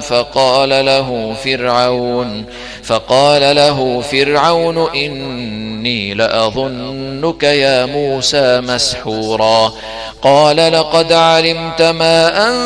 فقال له فرعون إني لأظنك يا موسى مسحورا. قال لقد علمت ما